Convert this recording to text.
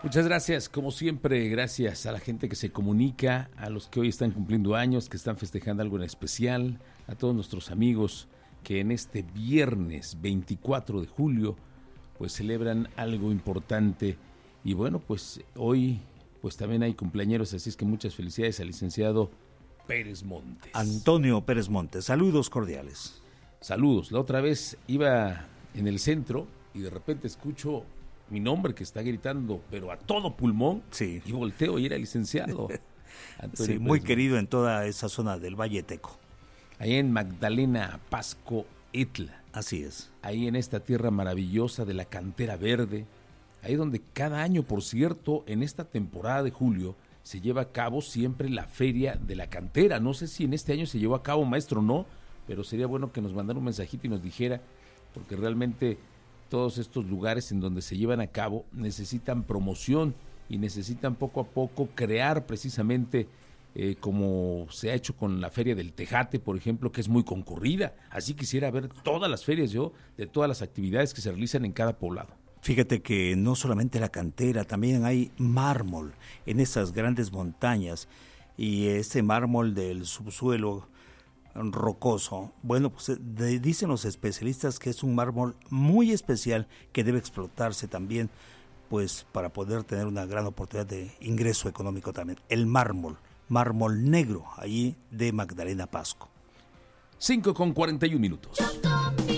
Muchas gracias, como siempre, gracias a la gente que se comunica, a los que hoy están cumpliendo años, que están festejando algo en especial, a todos nuestros amigos que en este viernes 24 de julio pues celebran algo importante. Y bueno, pues hoy pues también hay cumpleañeros, así es que muchas felicidades al licenciado Pérez Montes. Antonio Pérez Montes, saludos cordiales. Saludos, la otra vez iba en el centro y de repente escucho mi nombre que está gritando, pero a todo pulmón, sí. Y volteo y era el licenciado. Sí, muy querido en toda esa zona del Valle Teco. Ahí en Magdalena Pasco Etla. Así es. Ahí en esta tierra maravillosa de la cantera verde, ahí donde cada año, por cierto, en esta temporada de julio, se lleva a cabo siempre la feria de la cantera. No sé si en este año se llevó a cabo, maestro, o no, pero sería bueno que nos mandara un mensajito y nos dijera, porque realmente todos estos lugares en donde se llevan a cabo necesitan promoción y necesitan poco a poco crear precisamente como se ha hecho con la Feria del Tejate, por ejemplo, que es muy concurrida. Así quisiera ver todas las ferias yo, de todas las actividades que se realizan en cada poblado. Fíjate que no solamente la cantera, también hay mármol en esas grandes montañas, y ese mármol del subsuelo rocoso, bueno, pues dicen los especialistas que es un mármol muy especial que debe explotarse también, pues para poder tener una gran oportunidad de ingreso económico también. El mármol negro, allí de Magdalena Pasco. 5:41.